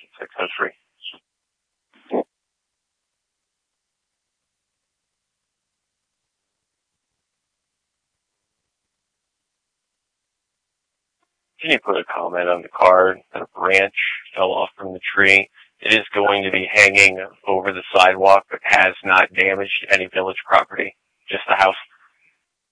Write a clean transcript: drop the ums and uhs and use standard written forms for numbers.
603. Can you put a comment on the card that a branch fell off from the tree? It is going to be hanging over the sidewalk, but has not damaged any village property, just the house.